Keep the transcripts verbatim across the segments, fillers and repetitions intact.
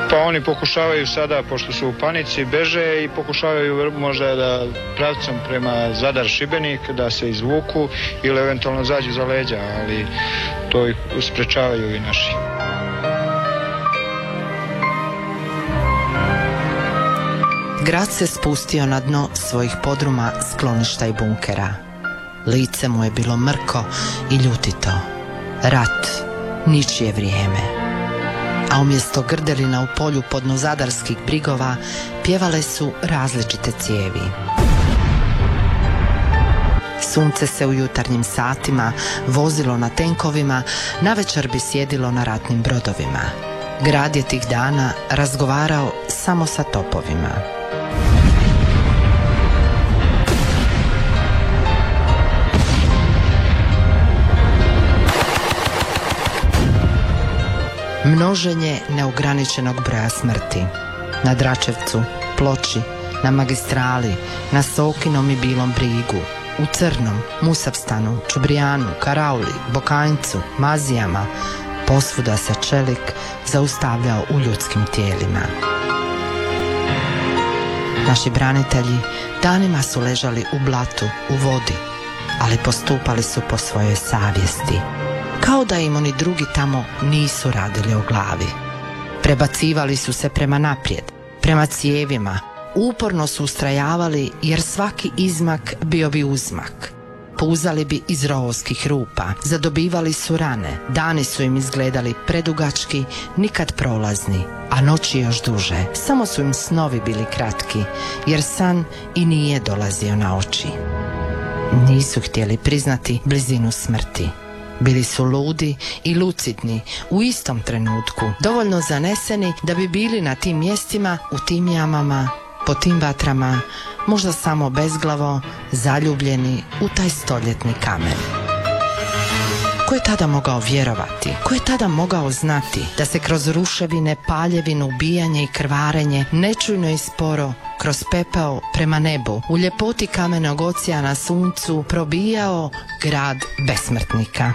Pa oni pokušavaju sada, pošto su u panici, beže i pokušavaju možda da pravcom prema Zadar-Šibenik da se izvuku ili eventualno zađu za leđa, ali to ih sprečavaju i naši. Grad se spustio na dno svojih podruma, skloništa i bunkera. Lice mu je bilo mrko i ljutito. Rat, ničije vrijeme. A umjesto grdelina u polju podnozadarskih brigova pjevale su različite cijevi. Sunce se u jutarnjim satima vozilo na tenkovima, navečer bi sjedilo na ratnim brodovima. Grad je tih dana razgovarao samo sa topovima. Množenje neograničenog broja smrti. Na Dračevcu, Ploči, na Magistrali, na Sokinom i Bilom Brigu, u Crnom, Musavstanu, Čubrijanu, Karauli, Bokanjcu, Mazijama, posvuda se čelik zaustavljao u ljudskim tijelima. Naši branitelji danima su ležali u blatu, u vodi, ali postupali su po svojoj savjesti. Kao da im oni drugi tamo nisu radili o glavi. Prebacivali su se prema naprijed, prema cijevima, uporno su ustrajavali jer svaki izmak bio bi uzmak. Puzali bi iz rovovskih rupa, zadobivali su rane, dani su im izgledali predugački, nikad prolazni, a noći još duže. Samo su im snovi bili kratki, jer san i nije dolazio na oči. Nisu htjeli priznati blizinu smrti. Bili su ludi i lucidni u istom trenutku, dovoljno zaneseni da bi bili na tim mjestima, u tim jamama, po tim vatrama, možda samo bezglavo, zaljubljeni u taj stoljetni kamen. Ko je tada mogao vjerovati? Ko je tada mogao znati da se kroz ruševine, paljevinu, ubijanje i krvarenje, nečujno i sporo, kroz pepeo prema nebu, u ljepoti kamenog oceana suncu, probijao grad besmrtnika?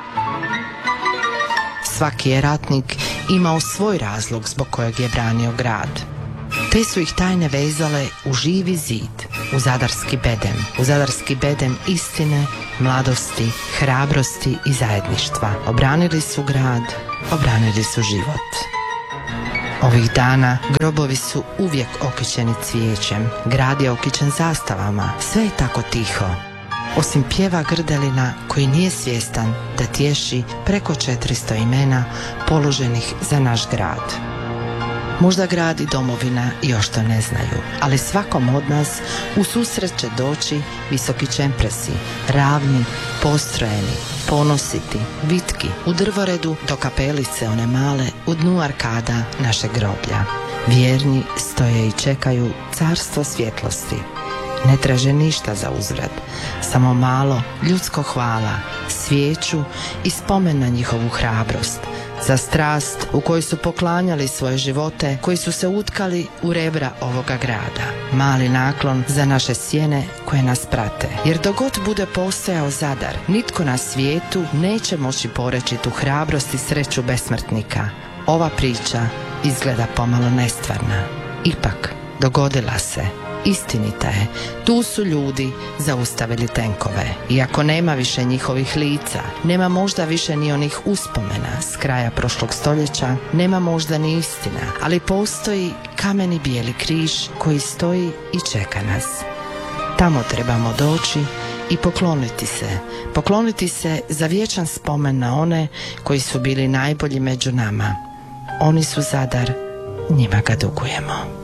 Svaki je ratnik imao svoj razlog zbog kojeg je branio grad. Te su ih tajne vezale u živi zid, u zadarski bedem, u zadarski bedem istine, mladosti, hrabrosti i zajedništva. Obranili su grad, obranili su život. Ovih dana grobovi su uvijek okićeni cvijećem, grad je okićen zastavama, sve je tako tiho. Osim pjeva grdelina koji nije svjestan da tješi preko četiristo imena položenih za naš grad. Možda grad i domovina još to ne znaju, ali svakom od nas u susret će doći visoki čempresi, ravni, postrojeni, ponositi, vitki, u drvoredu do kapelice one male u dnu arkada našeg groblja. Vjerni stoje i čekaju carstvo svjetlosti. Ne traže ništa za uzvrat, samo malo ljudsko hvala, svijeću i spomen na njihovu hrabrost, za strast u kojoj su poklanjali svoje živote, koji su se utkali u rebra ovoga grada. Mali naklon za naše sjene koje nas prate. Jer dok god bude postojao Zadar, nitko na svijetu neće moći poreći tu hrabrost i sreću besmrtnika. Ova priča izgleda pomalo nestvarna. Ipak, dogodila se. Istinita je, tu su ljudi zaustavili tenkove. Iako nema više njihovih lica, nema možda više ni onih uspomena s kraja prošlog stoljeća, nema možda ni istina, ali postoji kameni bijeli križ koji stoji i čeka nas. Tamo trebamo doći i pokloniti se, pokloniti se za vječan spomen na one koji su bili najbolji među nama. Oni su Zadar, njima ga dugujemo.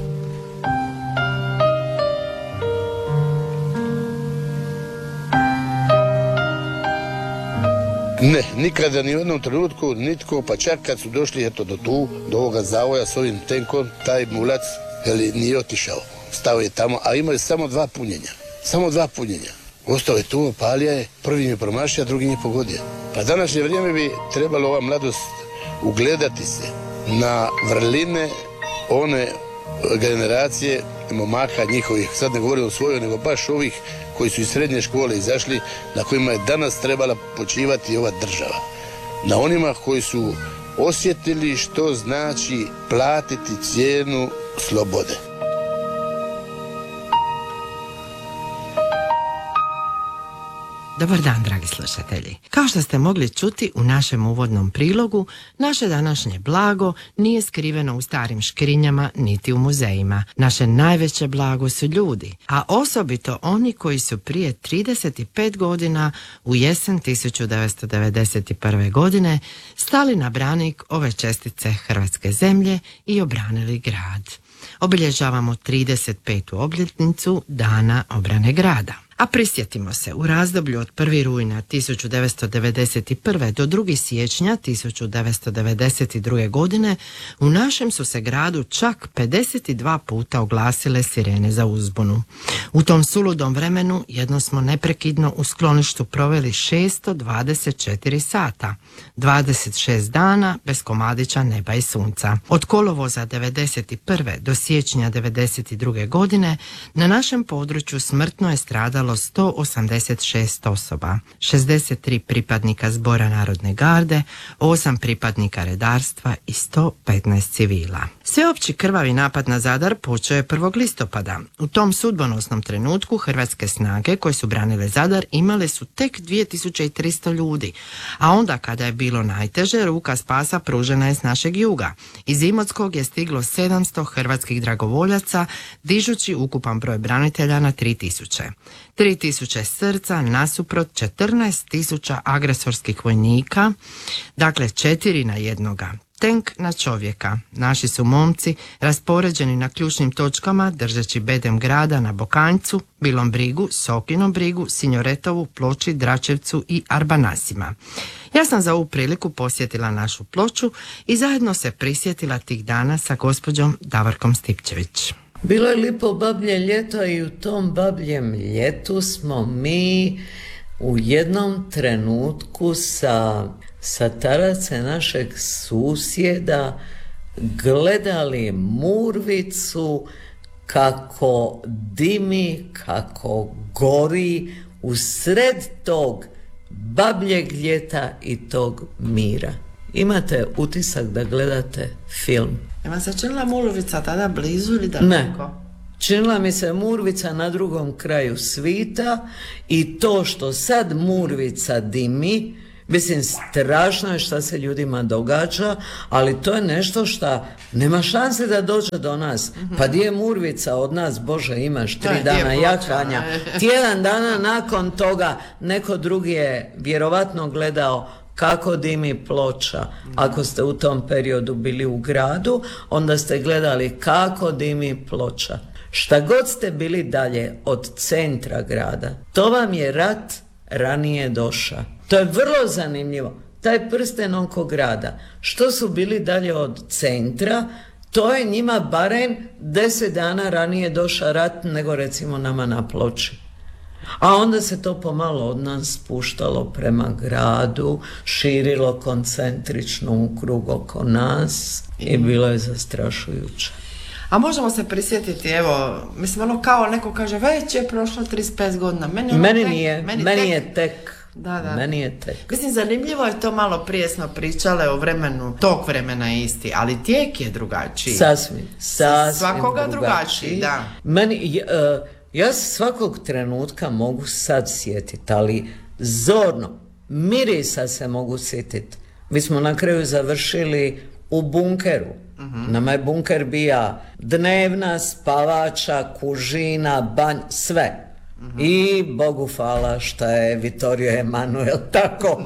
Ne, nikada ni u jednom trenutku nitko, pa čak kad su došli eto do tu, do ovoga zavoja s ovim tenkom, taj mulac jeli, nije otišao. Stao je tamo, a imao je samo dva punjenja. Samo dva punjenja. Ostao je tu, palija je, prvi mi je promašio, a drugi mi je pogodio. Pa današnje vrijeme bi trebalo ova mladost ugledati se na vrline one generacije momaka njihovih, sad ne govorim o svojoj, nego baš ovih koji su iz srednje škole izašli, na kojima je danas trebala počivati ova država. Na onima koji su osjetili što znači platiti cijenu slobode. Dobar dan, dragi slušatelji. Kao što ste mogli čuti u našem uvodnom prilogu, naše današnje blago nije skriveno u starim škrinjama niti u muzejima. Naše najveće blago su ljudi, a osobito oni koji su prije trideset pet godina u jesen tisuću devetsto devedeset prve. godine stali na branik ove čestice hrvatske zemlje i obranili grad. Obilježavamo trideset petu obljetnicu Dana obrane grada. A prisjetimo se, u razdoblju od prvog rujna tisuću devetsto devedeset prve. do drugog siječnja tisuću devetsto devedeset druge. godine u našem su se gradu čak pedeset dva puta oglasile sirene za uzbunu. U tom suludom vremenu jedno smo neprekidno u skloništu proveli šesto dvadeset četiri sata, dvadeset šest dana bez komadića neba i sunca. Od kolovoza devedeset prve. do siječnja devedeset druge. godine na našem području smrtno je stradalo sto osamdeset šest osoba, šezdeset tri pripadnika Zbora narodne garde, osam pripadnika redarstva i sto petnaest civila. Sveopći krvavi napad na Zadar počeo je prvog listopada. U tom sudbonosnom trenutku hrvatske snage koje su branile Zadar imale su tek dvije tisuće tristo ljudi, a onda kada je bilo najteže, ruka spasa pružena je s našeg juga. Iz Imotskog je stiglo sedamsto hrvatskih dragovoljaca, dižući ukupan broj branitelja na tri tisuće. tri tisuće srca nasuprot četrnaest tisuća agresorskih vojnika, dakle četiri na jednoga. Tenk na čovjeka. Naši su momci raspoređeni na ključnim točkama držeći bedem grada na Bokanjcu, Bilom Brigu, Sokinom Brigu, Sinjoretovu, Ploči, Dračevcu i Arbanasima. Ja sam za ovu priliku posjetila našu Ploču i zajedno se prisjetila tih dana sa gospođom Davorkom Stipčević. Bilo je lipo bablje ljeto i u tom babljem ljetu smo mi u jednom trenutku sa, sa tarace našeg susjeda gledali Murvicu kako dimi, kako gori u sred tog babljeg ljeta i tog mira. Imate utisak da gledate film. Ima se činila Murvica tada blizu ili da ne? Činila mi se Murvica na drugom kraju svita i to što sad Murvica dimi, mislim, strašno je šta se ljudima događa, ali to je nešto što nema šanse da dođe do nas. Mm-hmm. Pa gdje je Murvica od nas, Bože, imaš tri da, dana jakanja. Tjedan dana nakon toga neko drugi je vjerovatno gledao kako dimi Ploča. Ako ste u tom periodu bili u gradu, onda ste gledali kako dimi Ploča. Šta god ste bili dalje od centra grada, to vam je rat ranije došao. To je vrlo zanimljivo. Taj prsten oko grada, što su bili dalje od centra, to je njima barem deset dana ranije došao rat nego recimo nama na Ploči. A onda se to pomalo od nas spuštalo prema gradu, širilo koncentrično u krug oko nas i bilo je zastrašujuće. A možemo se prisjetiti, evo, mislim, ono kao neko kaže, već je prošlo trideset pet godina. Meni, ono meni tek, nije, meni, meni tek, je tek. Da, da. Meni je tek. Mislim, zanimljivo je to, malo prije smo pričale o vremenu, tog vremena je isti, ali tijek je drugačiji. Sasvim, sasvim Svakoga drugačiji. drugačiji, da. Meni, uh, ja se svakog trenutka mogu sad sjetiti, ali zorno, mirisa se mogu sjetiti. Mi smo na kraju završili u bunkeru. Uh-huh. Nama je bunker bija dnevna, spavača, kužina, banj, sve. Uh-huh. I Bogu hvala što je Vittorio Emanuel tako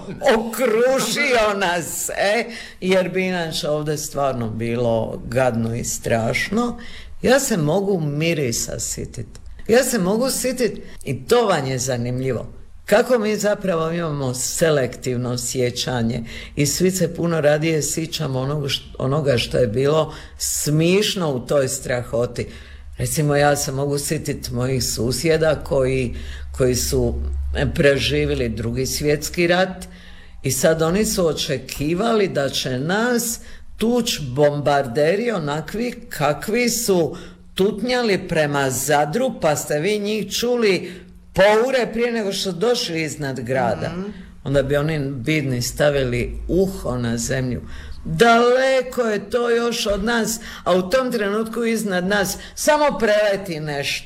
okružio nas, e, jer bi inače ovdje stvarno bilo gadno i strašno. Ja se mogu mirisa sjetiti. Ja se mogu sjetiti i to vam je zanimljivo. Kako mi zapravo imamo selektivno sjećanje i svi se puno radije sjećamo onoga što, onoga što je bilo smišno u toj strahoti. Recimo, ja se mogu sjetiti mojih susjeda koji, koji su preživjeli Drugi svjetski rat i sad oni su očekivali da će nas tuć bombarderi onakvi kakvi su tutnjali prema Zadru, pa ste vi njih čuli poure prije nego što došli iznad grada. Mm-hmm. Onda bi oni bidni stavili uho na zemlju. Daleko je to još od nas, a u tom trenutku iznad nas samo preleti nešto.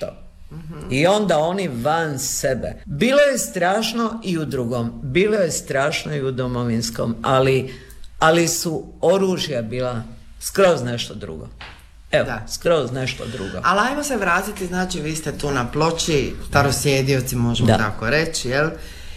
I onda oni van sebe. Bilo je strašno i u drugom, bilo je strašno i u domovinskom, ali, ali su oružja bila skroz nešto drugo. Evo, da. skroz nešto drugo. Ali ajmo se vratiti, znači vi ste tu na Ploči, starosjedioci možemo da. tako reći, jel?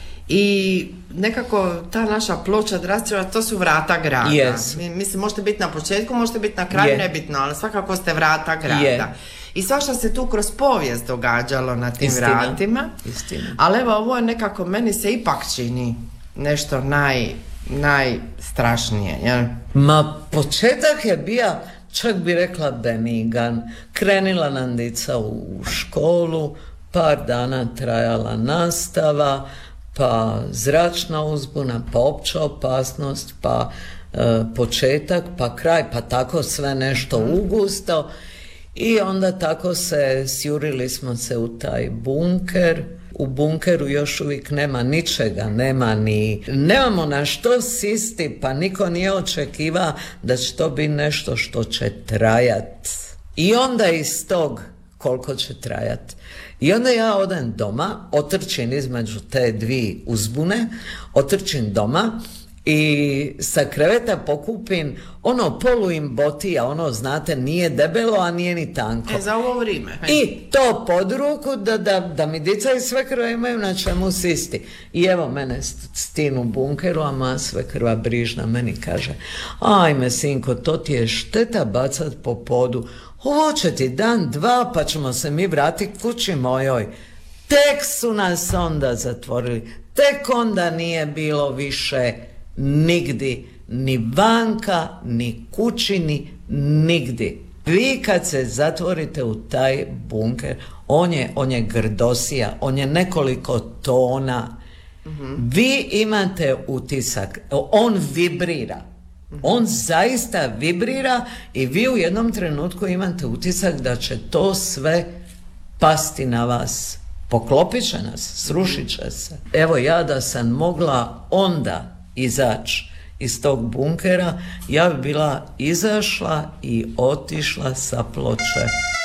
I nekako ta naša Ploča, Drastičevac, to su vrata grada. Yes. Mislim, možete biti na početku, možete biti na kraju, yeah. nebitno, ali svakako ste vrata grada. Yeah. I svašta se tu kroz povijest događalo na tim Istina. vratima. Istina. Ali evo, ovo je nekako, meni se ipak čini nešto naj, najstrašnije. Jel? Ma, početak je bio, čak bi rekla benigan. Krenila nam dica u školu, par dana trajala nastava, pa zračna uzbuna, pa opća opasnost, pa e, početak, pa kraj, pa tako sve nešto ugusto. I onda tako se, sjurili smo se u taj bunker. U bunkeru još uvijek nema ničega, nema ni, nemamo na što sisti, pa niko nije očekiva da će to biti nešto što će trajat. I onda iz tog koliko će trajat. I onda ja odem doma, otrčim između te dvije uzbune, otrčim doma i sa kreveta pokupim ono polu imbotija, ono znate nije debelo, a nije ni tanko. E, za ovo vrijeme. I to pod ruku da, da, da mi dica i svekrva imaju na čemu sisti. I evo mene stin u bunkeru, a moja svekrva brižna meni kaže: ajme sinko, to ti je šteta bacat po podu. Ovo će ti dan, dva, pa ćemo se mi vratiti kući mojoj. Tek su nas onda zatvorili. Tek onda nije bilo više nigdi, ni vanka, ni kućini, nigdi. Vi kad se zatvorite u taj bunker, on je, on je grdosija, on je nekoliko tona. Mm-hmm. Vi imate utisak, on vibrira. Mm-hmm. On zaista vibrira i vi u jednom trenutku imate utisak da će to sve pasti na vas. Poklopit će nas, srušit će se. Evo ja da sam mogla onda izaći iz tog bunkera, ja bi bila izašla i otišla sa Ploče.